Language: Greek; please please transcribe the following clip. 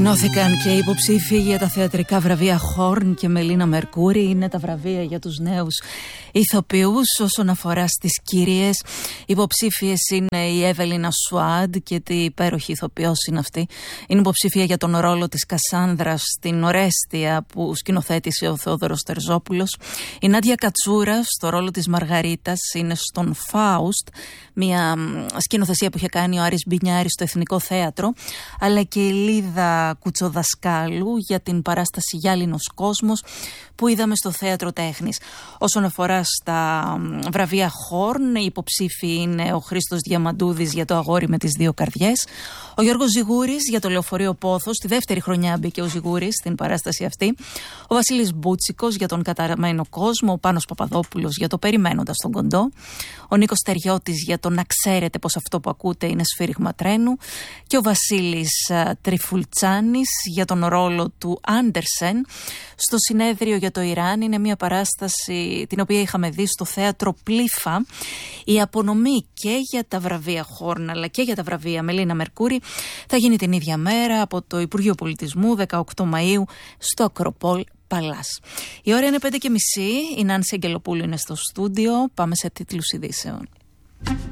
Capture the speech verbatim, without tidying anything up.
Ανακοινώθηκαν και οι υποψήφοι για τα θεατρικά βραβεία Χόρν και Μελίνα Μερκούρη. Είναι τα βραβεία για τους νέους ηθοποιούς. Όσον αφορά στις κυρίες, υποψήφιες είναι η Εύελιν Ασουάντ και τι υπέροχη ηθοποιός είναι αυτή. Είναι υποψήφια για τον ρόλο της Κασάνδρας στην Ορέστια που σκηνοθέτησε ο Θεόδωρος Τερζόπουλος. Η Νάντια Κατσούρα στο ρόλο της Μαργαρίτας είναι στον Φάουστ, μια σκηνοθεσία που είχε κάνει ο Άρης Μπινιάρης στο Εθνικό Θέατρο, αλλά και η Λίδα Κουτσοδασκάλου για την παράσταση Γυάλινος Κόσμος που είδαμε στο Θέατρο Τέχνης. Όσον αφορά στα βραβεία Χόρν, οι υποψήφοι είναι ο Χρήστος Διαμαντούδης για το Αγόρι με τις δύο καρδιές, ο Γιώργος Ζιγούρης για το Λεωφορείο Πόθος, τη δεύτερη χρονιά μπήκε ο Ζιγούρης στην παράσταση αυτή, ο Βασίλης Μπούτσικος για τον Καταραμένο Κόσμο, ο Πάνος Παπαδόπουλος για το Περιμένοντας τον Κοντό, ο Νίκος Τεριώτης για το Να ξέρετε πως αυτό που ακούτε είναι σφύριγμα τρένου και ο Βασίλης α, Τριφουλτσάνης για τον ρόλο του Άντερσεν στο Συνέδριο για το Ιράν. Είναι μια παράσταση την οποία είχαμε δει στο Θέατρο Πλήφα. Η απονομή και για τα βραβεία Χόρν αλλά και για τα βραβεία Μελίνα Μερκούρη θα γίνει την ίδια μέρα από το Υπουργείο Πολιτισμού, δεκαοκτώ Μαΐου, στο Ακροπόλ Παλάς. Η ώρα είναι πέντε και μισή, η Νάνση Αγγελοπούλου είναι στο στούντιο. Πάμε σε τίτλους ειδήσεων.